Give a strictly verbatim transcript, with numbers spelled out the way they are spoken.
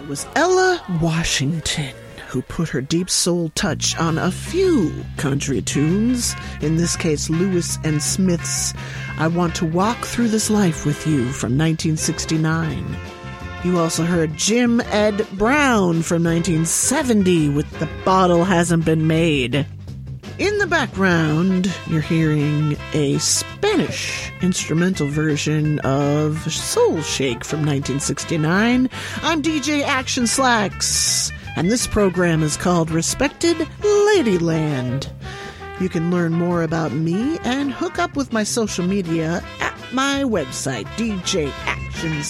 was Ella Washington, who put her deep soul touch on a few country tunes, in this case Lewis and Smith's I Want to Walk Through This Life With You from nineteen sixty-nine. You also heard Jim Ed Brown from nineteen seventy with The Bottle Hasn't Been Made. In the background, you're hearing a Spanish instrumental version of Soul Shake from nineteen sixty-nine. I'm D J Action Slacks, and this program is called Respected Ladyland. You can learn more about me and hook up with my social media at my website, D J Action